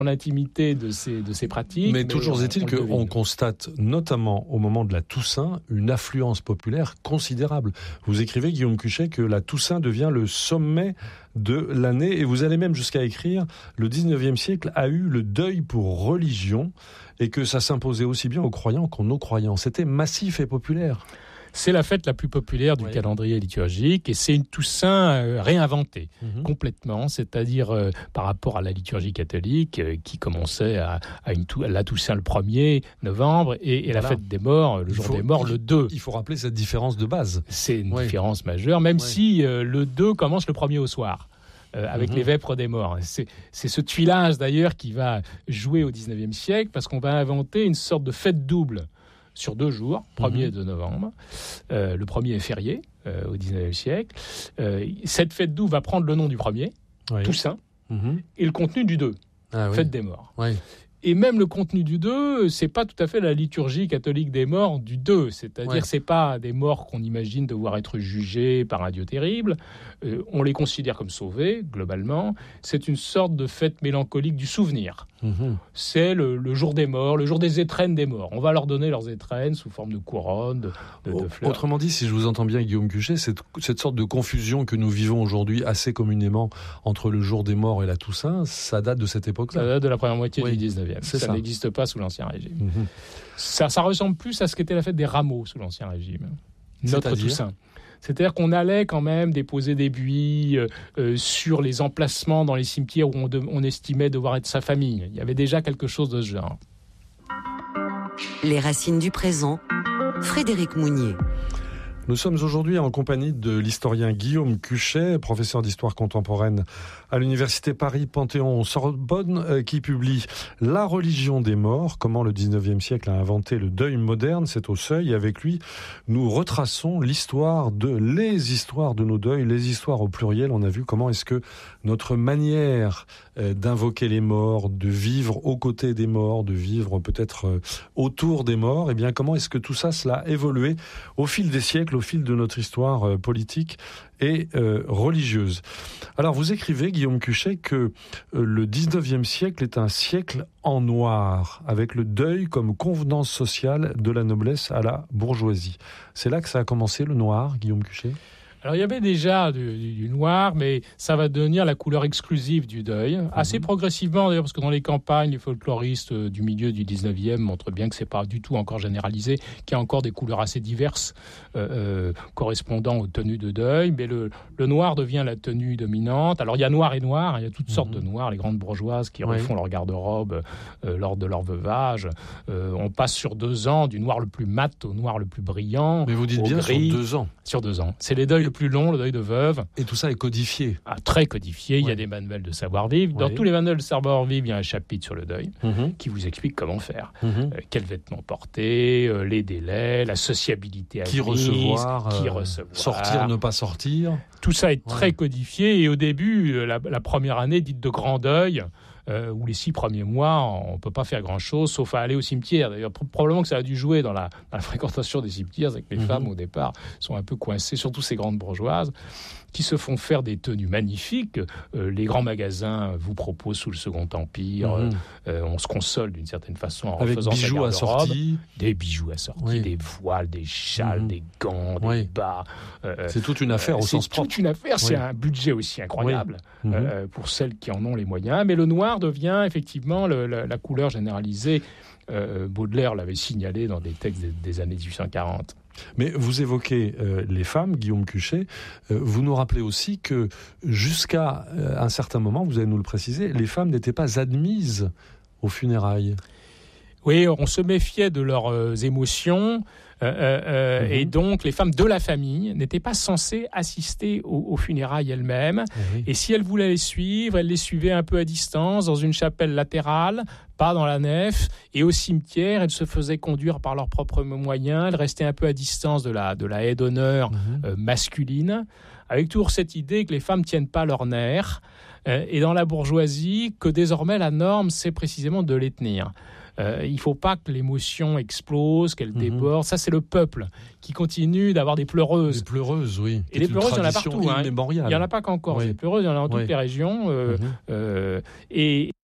l'intimité de ces pratiques. Mais toujours est-il qu'on constate, notamment au moment de la Toussaint, une affluence populaire considérable. Vous écrivez, Guillaume Cuchet, que la Toussaint devient le sommet de l'année, et vous allez même jusqu'à écrire le 19e siècle a eu le deuil pour religion, et que ça s'imposait aussi bien aux croyants qu'aux non-croyants. C'était massif et populaire. C'est la fête la plus populaire du calendrier liturgique et c'est une Toussaint réinventée complètement, c'est-à-dire par rapport à la liturgie catholique qui commençait à la Toussaint le 1er novembre et la fête des morts, le jour des morts, le 2. Il faut rappeler cette différence de base. C'est une différence majeure, même si le 2 commence le 1er au soir. Avec les vêpres des morts. C'est ce tuilage d'ailleurs qui va jouer au 19e siècle parce qu'on va inventer une sorte de fête double sur 2 jours, 1er et 2 novembre. Le 1er est férié au 19e siècle. Cette fête double va prendre le nom du 1er, Toussaint, et le contenu du 2, fête des morts. Et même le contenu du 2, c'est pas tout à fait la liturgie catholique des morts du 2. C'est-à-dire c'est pas des morts qu'on imagine devoir être jugés par un Dieu terrible. On les considère comme sauvés, globalement. C'est une sorte de fête mélancolique du souvenir. C'est le jour des morts, le jour des étrennes des morts. On va leur donner leurs étrennes sous forme de couronne, de fleurs. Autrement dit, si je vous entends bien, Guillaume Cuchet, cette sorte de confusion que nous vivons aujourd'hui assez communément entre le jour des morts et la Toussaint, ça date de cette époque-là. Ça date de la première moitié du 19e. Ça n'existe pas sous l'Ancien Régime. Ça ressemble plus à ce qu'était la fête des rameaux sous l'Ancien Régime. Notre Toussaint. C'est-à-dire qu'on allait quand même déposer des buis sur les emplacements dans les cimetières où on estimait devoir être sa famille. Il y avait déjà quelque chose de ce genre. Les racines du présent, Frédéric Mounier. Nous sommes aujourd'hui en compagnie de l'historien Guillaume Cuchet, professeur d'histoire contemporaine à l'université Paris-Panthéon-Sorbonne, qui publie La religion des morts, comment le 19e siècle a inventé le deuil moderne. C'est au Seuil. Et avec lui, nous retraçons les histoires de nos deuils, les histoires au pluriel. On a vu comment est-ce que notre manière d'invoquer les morts, de vivre aux côtés des morts, de vivre peut-être autour des morts, eh bien comment est-ce que tout ça, cela a évolué au fil des siècles, au fil de notre histoire politique et religieuse. Alors vous écrivez, Guillaume Cuchet, que le 19e siècle est un siècle en noir, avec le deuil comme convenance sociale de la noblesse à la bourgeoisie. C'est là que ça a commencé, le noir, Guillaume Cuchet ? Alors il y avait déjà du noir, mais ça va devenir la couleur exclusive du deuil, assez progressivement d'ailleurs, parce que dans les campagnes, les folkloristes du milieu du 19e montrent bien que c'est pas du tout encore généralisé, qu'il y a encore des couleurs assez diverses correspondant aux tenues de deuil, mais le noir devient la tenue dominante. Alors il y a noir et noir, il y a toutes sortes de noirs, les grandes bourgeoises qui refont leur garde-robe lors de leur veuvage. On passe sur 2 ans du noir le plus mat au noir le plus brillant. Mais vous dites bien gris, sur 2 ans. Sur 2 ans. C'est les deuils le plus long, le deuil de veuve. Et tout ça est codifié. Très codifié. Il y a des manuels de savoir-vivre. Dans tous les manuels de savoir-vivre, il y a un chapitre sur le deuil qui vous explique comment faire. Quels vêtements porter, les délais, la sociabilité admise, qui recevoir, sortir, ne pas sortir. Tout ça est très codifié. Et au début, la première année dite de grand deuil, où les 6 premiers mois, on ne peut pas faire grand-chose, sauf à aller au cimetière. D'ailleurs, probablement que ça a dû jouer dans la fréquentation des cimetières, c'est que les femmes, au départ, sont un peu coincées, surtout ces grandes bourgeoises, qui se font faire des tenues magnifiques. Les grands magasins vous proposent sous le Second Empire. On se console d'une certaine façon en refaisant sa garde-robe. Assortis. Des bijoux assortis, des voiles, des châles, des gants, des bas. C'est toute une affaire au sens propre. C'est toute une affaire, c'est un budget aussi incroyable pour celles qui en ont les moyens. Mais le noir devient effectivement la couleur généralisée. Baudelaire l'avait signalé dans des textes des années 1840. Mais vous évoquez les femmes, Guillaume Cuchet. Vous nous rappelez aussi que jusqu'à un certain moment, vous allez nous le préciser, les femmes n'étaient pas admises aux funérailles. Oui, on se méfiait de leurs émotions. Et donc, les femmes de la famille n'étaient pas censées assister aux funérailles elles-mêmes. Et si elles voulaient les suivre, elles les suivaient un peu à distance, dans une chapelle latérale, pas dans la nef. Et au cimetière, elles se faisaient conduire par leurs propres moyens. Elles restaient un peu à distance de la haie d'honneur masculine, avec toujours cette idée que les femmes ne tiennent pas leurs nerfs. Et dans la bourgeoisie, que désormais la norme, c'est précisément de les tenir. Il ne faut pas que l'émotion explose, qu'elle déborde. Ça, c'est le peuple qui continue d'avoir des pleureuses. Des pleureuses, oui. Et les pleureuses, il y en a partout. Il n'y en a pas qu'en Corse. Oui. Les pleureuses, il y en a dans toutes les régions. Et